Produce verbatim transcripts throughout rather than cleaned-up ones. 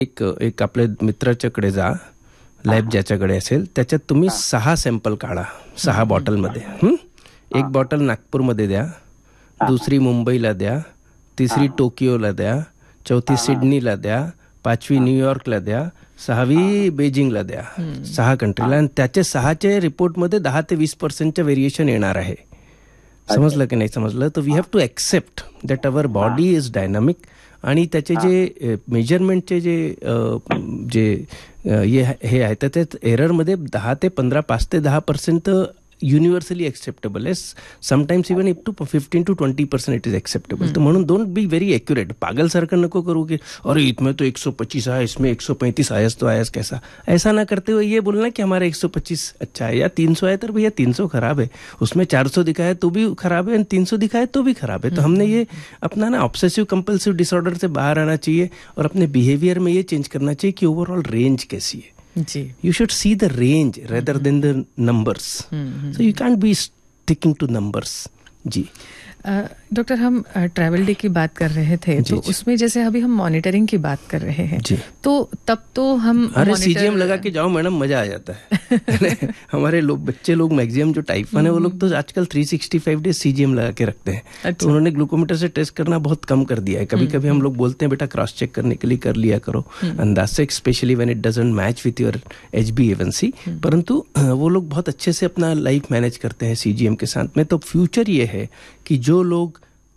एक एक आपल्या मित्राच्याकडे जा, लॅब ज्याच्याकडे असेल त्याच्यात तुम्ही सहा सॅम्पल काढा, सहा बॉटलमध्ये. एक बॉटल नागपूरमध्ये द्या, दुसरी मुंबईला द्या, तिसरी टोकियोला द्या, चौथी सिडनीला द्या, पाचवी न्यूयॉर्कला द्या, सहावी बेजिंगला द्या. सहा कंट्रीला. आणि त्याचे सहाचे रिपोर्टमध्ये दहा ते वीस पर्सेंटच्या व्हेरिएशन येणार आहे. समजलं की नाही समजलं? तर we have to accept that our body is dynamic. आणि त्याचे जे मेजरमेंटचे जे जे हे आहे तर ते एररमध्ये दहा ते पंधरा पाच ते दहा पर्सेंट युनिव्हर्सली ॲक्सेप्टेबल आहे. समटाईम्स इवन इप to fifteen to twenty percent it is acceptable. तर म्हणून डोंट बी व्हेरी ॲक्युरेट. पागलसारखं नको करू कि अरे इसमें तो एक सौ पच्चीस आया, इसमें एक सौ पैंतीस आया तो आया कैसा. ऐसा ना करते हुए ये बोलना कि हमारा एक सौ पच्चीस अच्छा है, या तीन सौ है तो भैया तीन सौ खराब है, उसमें चार सौ दिखाया तो भी खराब है, तीन सौ दिखाया तो भी खराब है. तो हमने ये अपना ना ऑब्सेसिव कंपल्सिव डिसऑर्डर से बाहर आना चाहिए और अपने बिहेवियर में ये चेंज करना चाहिए कि ओवरऑल रेंज कैसी है. You should see the range rather than the numbers. So you can't be sticking to numbers. Ji. Doctor, हम ट्रैवल डे की बात कर रहे थे तो उसमें जैसे अभी हम मॉनिटरिंग की बात कर रहे हैं जी. तो तब तो हम अरे सीजीएम लगा के जाओ मैडम, मजा आ जाता है. हमारे लोग बच्चे लोग मैक्सिमम जो टाइप वन है वो लोग तो आजकल तीन सौ पैंसठ डेज सीजीएम लगा के रखते हैं. अच्छा. तो उन्होंने ग्लूकोमीटर से टेस्ट करना बहुत कम कर दिया है. कभी कभी हम लोग बोलते हैं बेटा क्रॉस चेक करने के लिए कर लिया करो अंदाज से, specially when it doesn't match with your HB A one सी. परंतु वो लोग बहुत अच्छे से अपना लाइफ मैनेज करते हैं सीजीएम के साथ में. तो फ्यूचर ये है कि जो लोग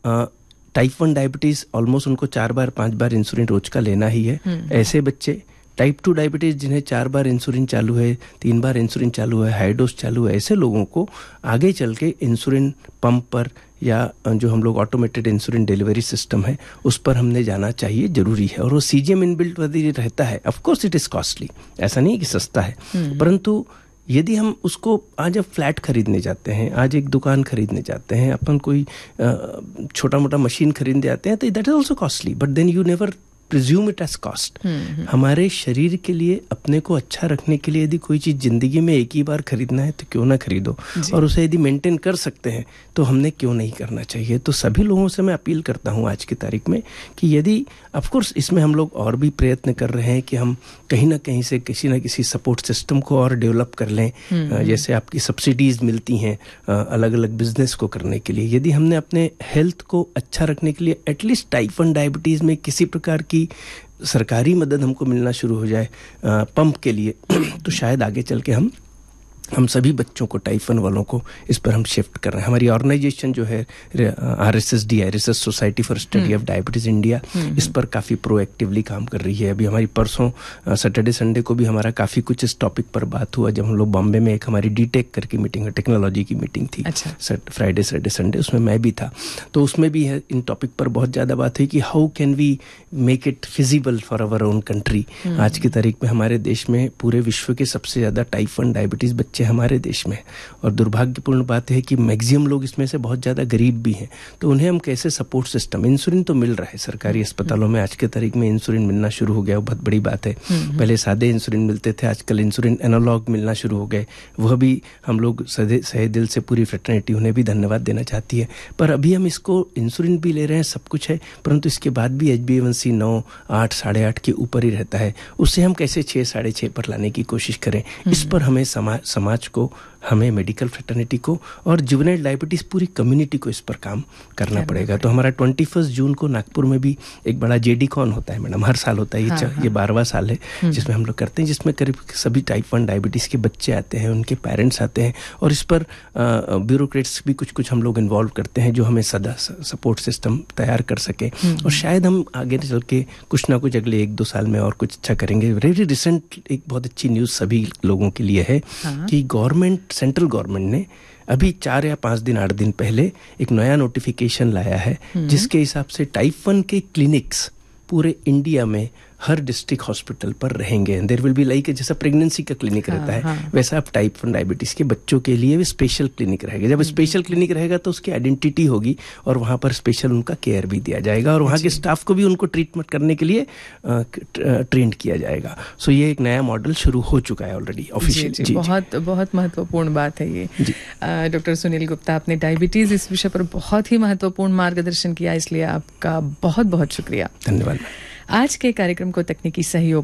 टाइप वन डायबिटीज ऑलमोस्ट उनको चार बार पांच बार इंसुलिन रोज का लेना ही है, ऐसे बच्चे टाइप टू डायबिटीज जिन्हें चार बार इंसुलिन चालू है, तीन बार इंसुलिन चालू है, हाई डोज चालू है, ऐसे लोगों को आगे चल के इंसुलिन पंप पर या जो हम लोग ऑटोमेटेड इंसुलिन डिलीवरी सिस्टम है उस पर हमने जाना चाहिए, जरूरी है. और वो सीजीएम इनबिल्ट यदि रहता है, of course it is costly, ऐसा नहीं कि सस्ता है, परंतु यदि हम उसको आज अब फ्लैट खरीदने जाते हैं, आज एक दुकान खरीदने जाते हैं, अपन कोई छोटा मोटा मशीन खरीदने जाते हैं तो that is also costly, but then you never presume it as cost. हमारे शरीर के लिए, अपने को अच्छा रखने के लिए यदि कोई चीज जिंदगी में एक ही बार खरीदना है तो क्यों ना खरीदो, और उसे यदि मेंटेन कर सकते हैं तो हमने क्यों नहीं करना चाहिए. तो सभी लोगों से मैं अपील करता हूं आज की तारीख में कि यदि ऑफ कोर्स इसमें हम लोग और भी प्रयत्न कर रहे हैं कि हम कहीं ना कहीं से किसी ना किसी सपोर्ट सिस्टम को और डेवलप कर लें. जैसे आपकी सब्सिडीज मिलती हैं अलग अलग बिजनेस को करने के लिए. यदि हमने अपने हेल्थ को अच्छा रखने के लिए एटलीस्ट टाइप वन डायबिटीज में किसी प्रकार की सरकारी मदद हमको मिलना शुरू हो जाए पंप के लिए, तो शायद आगे चल के हम हम सभी बच्चों को, टाइप वन वालों को इस पर हम शिफ्ट कर रहे हैं. हमारी ऑर्गेनाइजेशन जो है R S S D, R S S society for study of diabetes India, इस पर काफ़ी प्रोएक्टिवली काम कर रही है. अभी हमारी परसों सैटरडे संडे को भी हमारा काफ़ी कुछ इस टॉपिक पर बात हुआ, जब हम लोग बॉम्बे में एक हमारी डी टेक करके मीटिंग, टेक्नोलॉजी की मीटिंग थी. अच्छा. फ्राइडे सैटरडे संडे, उसमें मैं भी था. तो उसमें भी है इन टॉपिक पर बहुत ज़्यादा बात हुई कि how can we make it feasible for our own country. आज की तारीख में हमारे देश में पूरे विश्व के सबसे ज़्यादा टाइप वन डायबिटीज़ बच्चे हमारे देश में, और दुर्भाग्यपूर्ण बात है कि मैक्सिमम लोग इसमें से बहुत ज़्यादा गरीब भी हैं. तो उन्हें हम कैसे सपोर्ट सिस्टम, इंसुलिन तो मिल रहा है सरकारी अस्पतालों में, आज के तारीख में इंसुलिन मिलना शुरू हो गया, वो बहुत बड़ी बात है. पहले सादे इंसुलिन मिलते थे, आजकल इंसुलिन एनालॉग मिलना शुरू हो गए. वह भी हम लोग सहे दिल से पूरी फ्रेटर्निटी उन्हें भी धन्यवाद देना चाहती है. पर अभी हम इसको इंसुलिन भी ले रहे हैं, सब कुछ है, परंतु इसके बाद भी एच बी ए वन सी नौ आठ साढ़े आठ के ऊपर ही रहता है. उससे हम कैसे छः साढ़े छः पर लाने की कोशिश करें, इस पर हमें समाज समाज को, हमें मेडिकल फ्रेटर्निटी को और जुवेनाइल डायबिटीज पूरी कम्युनिटी को इस पर काम करना पड़ेगा. तो हमारा ट्वेंटी फर्स्ट जून को नागपुर में भी एक बड़ा जेडी कॉन होता है मैडम, हर साल होता है. ये हाँ, ये बारहवां साल है जिसमें हम लोग करते हैं, जिसमें करीब सभी टाइप वन डायबिटीज के बच्चे आते हैं, उनके पेरेंट्स आते हैं, और इस पर ब्यूरोक्रेट्स भी कुछ कुछ हम लोग इन्वॉल्व करते हैं जो हमें सदा सपोर्ट सिस्टम तैयार कर सके. और शायद हम आगे चल के कुछ ना कुछ अगले एक दो साल में और कुछ अच्छा करेंगे. वेरी रिसेंट एक बहुत अच्छी न्यूज़ सभी लोगों के लिए है कि गवर्नमेंट, सेंट्रल गवर्नमेंट ने अभी चार या पाँच दिन आठ दिन पहले एक नया नोटिफिकेशन लाया है जिसके हिसाब से टाइप वन के क्लिनिक्स पूरे इंडिया में हर डिस्ट्रिक्ट हॉस्पिटल पर रहेंगे. देयर विल बी लाइक जैसा प्रेगनेंसी का क्लिनिक हाँ, रहता है हाँ. वैसा अब टाइप वन डायबिटीज के बच्चों के लिए भी स्पेशल क्लिनिक रहेगा. जब स्पेशल क्लिनिक रहेगा तो उसकी आइडेंटिटी होगी और वहाँ पर स्पेशल उनका केयर भी दिया जाएगा, और वहाँ के स्टाफ को भी उनको ट्रीटमेंट करने के लिए ट्रेंड किया जाएगा. सो ये एक नया मॉडल शुरू हो चुका है ऑलरेडी ऑफिशियली. बहुत बहुत महत्वपूर्ण बात है ये. डॉक्टर सुनील गुप्ता, आपने डायबिटीज इस विषय पर बहुत ही महत्वपूर्ण मार्गदर्शन किया, इसलिए आपका बहुत बहुत शुक्रिया. धन्यवाद. आज के कार्यक्रम को तकनीकी सहयोग